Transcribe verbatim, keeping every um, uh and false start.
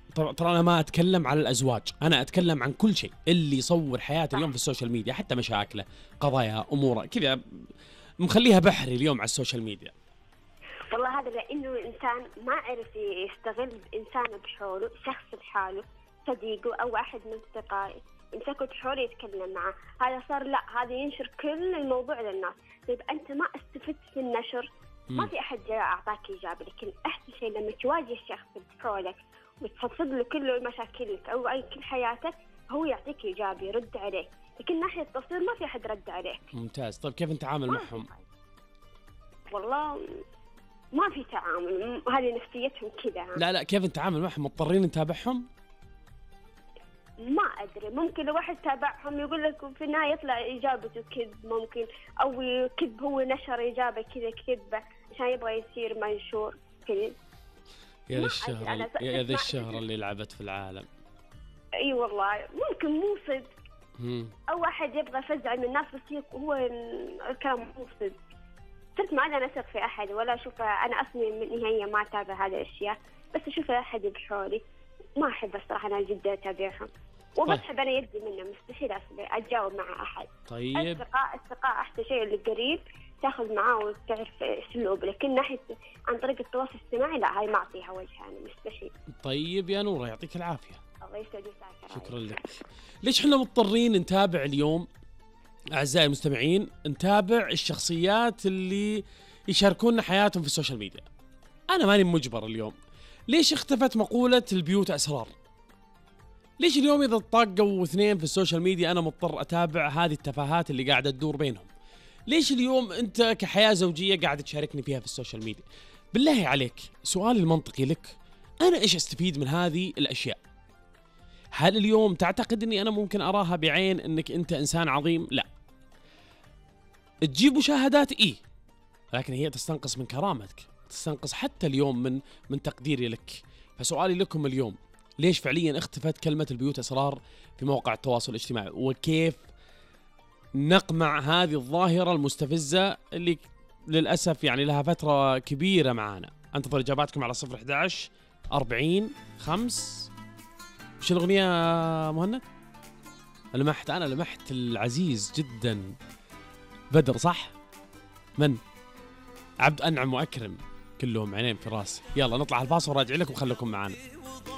طبعا ترى انا ما اتكلم على الازواج، انا اتكلم عن كل شيء اللي يصور حياته اليوم في السوشيال ميديا، حتى مشاكله، قضايا، اموره كذا، مخليها بحري اليوم على السوشيال ميديا. والله هذا لانه الانسان ما عرف يستغل انسان بحوله، شخص بحاله، صديقه او واحد من اصدقائه يمسكه بحوله يتكلم معه، هذا صار لا، هذا ينشر كل الموضوع للناس. طيب انت ما استفدت في النشر، ما في احد جاء اعطاك اجابه. لكن احسن شيء لما تواجه الشخص بحولك وتفضفض له كل مشاكلك او اي كل حياتك، هو يعطيك اجابه يرد عليك. لكن ناحيه التصوير ما في احد رد عليك. ممتاز. طيب كيف نتعامل معهم؟ والله ما في تعامل، هذه نفسيتهم كذا. لا لا كيف نتعامل معهم؟ مضطرين نتابعهم؟ ما أدري، ممكن لو واحد تابعهم يقول لك في النهاية يطلع إجابته كذب، ممكن أو كذب، هو نشر إجابة كذا كذبة عشان يبغى يصير منشور كذا. يا ذا الشهرة، يا ذا الشهرة اللي لعبت في العالم. أي والله ممكن مو صدق، أو واحد يبغى يفزع من الناس بس هو الكلام مو صدق. صرت ما أنا أثق في أحد ولا أشوف، أنا أصلي من النهاية ما أتابع هذه الأشياء، بس أشوف أحد بحولي ما أحب الصراحة أنا جدا أتابعهم، وبسحب أنا يدي منه، مستحيل أتجاوب مع أحد. طيب الأصدقاء الأصدقاء أحسن شيء اللي قريب تاخذ معاه وتعرف أسلوب، لكن ناحية عن طريق التواصل الاجتماعي لا، هاي ما أعطيها وجه، أنا مستحيل. طيب يا نورة يعطيك العافية. الله يسعدك. شكرا لك. ليش احنا مضطرين نتابع اليوم أعزائي المستمعين؟ نتابع الشخصيات اللي يشاركون حياتهم في السوشيال ميديا. أنا ماني مجبر اليوم. ليش اختفت مقولة البيوت أسرار؟ ليش اليوم إذا طاقوا اثنين في السوشيال ميديا أنا مضطر أتابع هذه التفاهات اللي قاعدة تدور بينهم؟ ليش اليوم أنت كحياة زوجية قاعد تشاركني فيها في السوشيال ميديا؟ بالله عليك سؤالي المنطقي لك، أنا إيش أستفيد من هذه الأشياء؟ هل اليوم تعتقد أني أنا ممكن أراها بعين أنك أنت إنسان عظيم؟ لا. تجيب مشاهدات إيه، لكن هي تستنقص من كرامتك، تستنقص حتى اليوم من من تقديري لك. فسؤالي لكم اليوم، ليش فعليا اختفت كلمة البيوت أسرار في مواقع التواصل الاجتماعي؟ وكيف نقمع هذه الظاهرة المستفزة اللي للأسف يعني لها فترة كبيرة معانا؟ انتظر إجاباتكم على صفر أحد عشر أربعين خمس. وش الأغنية مهند؟ لمحت، أنا لمحت العزيز جدا بدر، صح؟ من؟ عبد أنعم وأكرم، كلهم عينين في راسي. يلا نطلع الفاصل وراجع لكم، خليكم معانا.